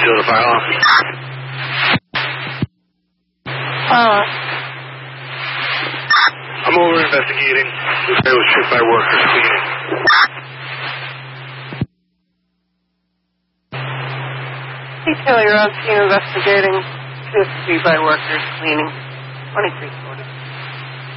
still in the fire alarm? I'm over investigating. This guy was tripped by workers cleaning. Detail, you're on scene investigating. Appears to be by workers cleaning. 2340.